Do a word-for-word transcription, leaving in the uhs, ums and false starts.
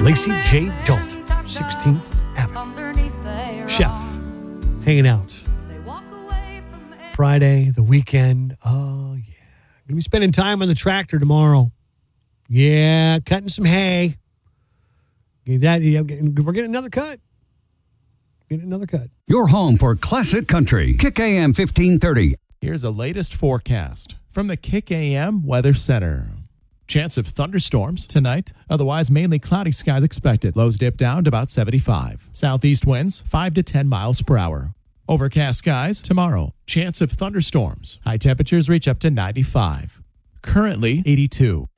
Lacey J. Dalton, sixteenth Avenue. Chef, hanging out. Friday, the weekend. Oh, yeah. Gonna be spending time on the tractor tomorrow. Yeah, cutting some hay. That, yeah, we're getting another cut. Getting another cut. Your home for classic country. Kick A M fifteen thirty. Here's the latest forecast from the Kick A M Weather Center. Chance of thunderstorms tonight. Otherwise, mainly cloudy skies expected. Lows dip down to about seventy-five. Southeast winds five to ten miles per hour. Overcast skies tomorrow. Chance of thunderstorms. High temperatures reach up to ninety-five. Currently eighty-two.